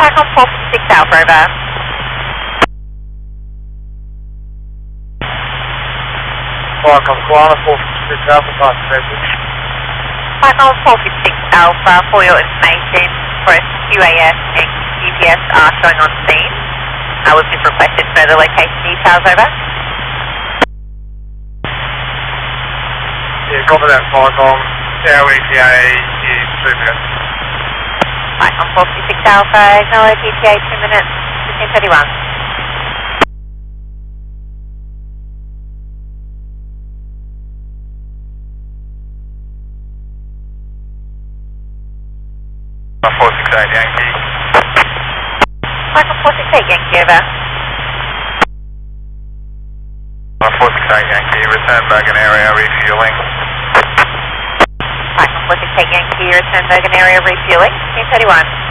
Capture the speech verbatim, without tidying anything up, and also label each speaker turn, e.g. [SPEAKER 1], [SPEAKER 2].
[SPEAKER 1] Back on four six Alpha, over.
[SPEAKER 2] Back on Koala, four six Alpha, pass message.
[SPEAKER 1] Back on four six Alpha, for your information, press Q A S and G P S are showing on scene. I was just requested further location details, over.
[SPEAKER 2] Yeah, copy that, Flycom. Our E T A is two minutes.
[SPEAKER 1] Back on four six Alpha, acknowledge E T A two minutes, fifteen thirty-one.
[SPEAKER 2] four six eight Yankee.
[SPEAKER 1] Back on four six eight Yankee, over.
[SPEAKER 2] four six eight Yankee, return Bergen area, refueling.
[SPEAKER 1] Back on four six eight Yankee, return Bergen area, refueling, fifteen thirty-one.